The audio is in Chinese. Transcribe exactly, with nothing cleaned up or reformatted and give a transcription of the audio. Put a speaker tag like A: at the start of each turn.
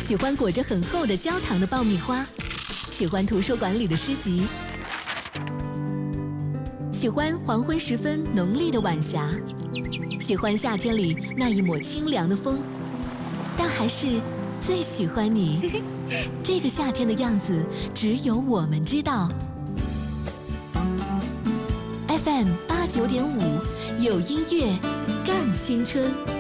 A: 喜欢裹着很厚的焦糖的爆米花，喜欢图书馆里的诗集，喜欢黄昏时分浓丽的晚霞，喜欢夏天里那一抹清凉的风，但还是最喜欢你。这个夏天的样子，只有我们知道。F M 八九点五，有音乐，更青春。